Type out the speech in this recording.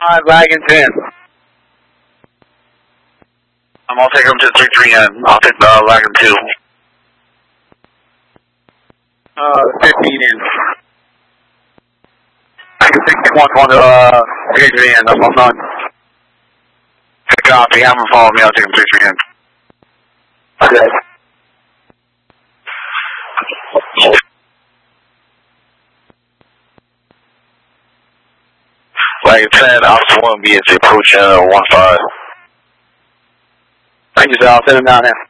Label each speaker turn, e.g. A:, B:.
A: Wagon 10.
B: I'll take him to 33N. I'll take Wagon 2.
A: 15N. I can take 1 to 33N. I'm on.
B: Copy. Have him follow me. I'll take him to 33N.
A: Okay.
B: Wagon 10, Officer 1 be at the approach 15.
A: Thank you, sir. I'll send him down there.